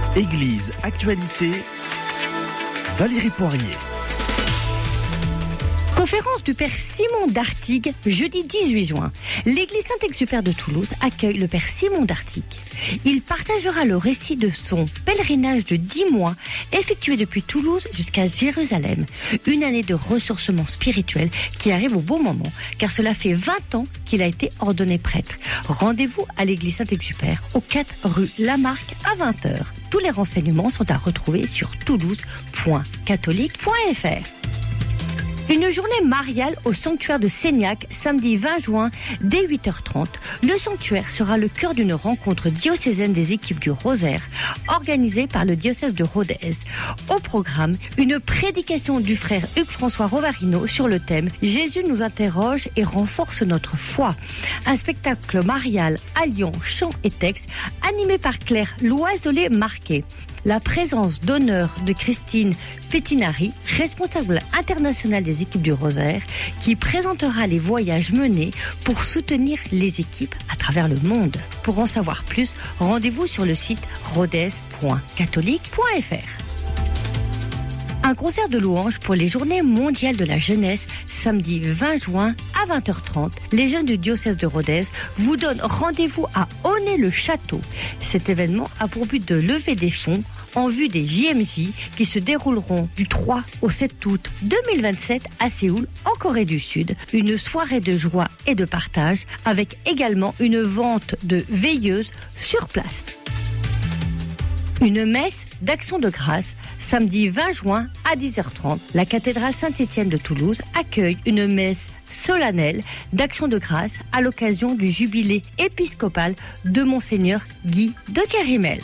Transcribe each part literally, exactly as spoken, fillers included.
Église Actualité, Valérie Poirier. Conférence du Père Simon d'Artigues, jeudi dix-huit juin. L'église Saint-Exupère de Toulouse accueille le Père Simon d'Artigues. Il partagera le récit de son pèlerinage de dix mois effectué depuis Toulouse jusqu'à Jérusalem. Une année de ressourcement spirituel qui arrive au bon moment, car cela fait vingt ans qu'il a été ordonné prêtre. Rendez-vous à l'église Saint-Exupère, au quatre rue Lamarck à vingt heures. Tous les renseignements sont à retrouver sur toulouse point catholique point f r. Une journée mariale au sanctuaire de Seignac, samedi vingt juin, dès huit heures trente. Le sanctuaire sera le cœur d'une rencontre diocésaine des équipes du Rosaire, organisée par le diocèse de Rodez. Au programme, une prédication du frère Hugues-François Rovarino sur le thème « Jésus nous interroge et renforce notre foi ». Un spectacle marial alliant chant et texte, animé par Claire Loiselet-Marquet. La présence d'honneur de Christine Pettinari, responsable internationale des équipes du Rosaire, qui présentera les voyages menés pour soutenir les équipes à travers le monde. Pour en savoir plus, rendez-vous sur le site rodez point catholique point f r. Un concert de louanges pour les Journées mondiales de la jeunesse, samedi vingt juin à vingt heures trente. Les jeunes du diocèse de Rodez vous donnent rendez-vous à Aunay-le-Château. Cet événement a pour but de lever des fonds en vue des J M J qui se dérouleront du trois au sept août deux mille vingt-sept à Séoul, en Corée du Sud. Une soirée de joie et de partage avec également une vente de veilleuses sur place. Une messe d'action de grâce samedi vingt juin à dix heures trente. La cathédrale Saint-Étienne de Toulouse accueille une messe solennelle d'action de grâce à l'occasion du jubilé épiscopal de Monseigneur Guy de Kérimel.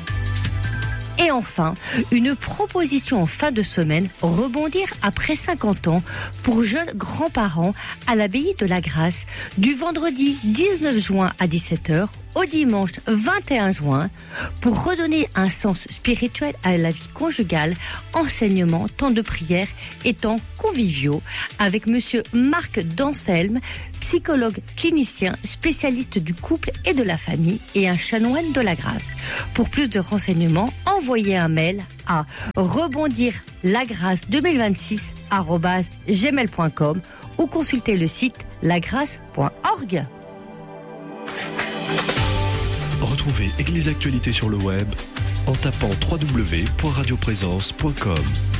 Et enfin, une proposition en fin de semaine, rebondir après cinquante ans pour jeunes grands-parents à l'abbaye de la Grâce, du vendredi dix-neuf juin à dix-sept heures au dimanche vingt et un juin, pour redonner un sens spirituel à la vie conjugale, enseignement, temps de prière et temps conviviaux, avec monsieur Marc Danselme, psychologue clinicien, spécialiste du couple et de la famille et un chanoine de la grâce. Pour plus de renseignements, envoyez un mail à rebondirlagrâce deux mille vingt-six arobase gmail point com ou consultez le site lagrâce point org. Retrouvez Église Actualité sur le web en tapant w w w point radioprésence point com.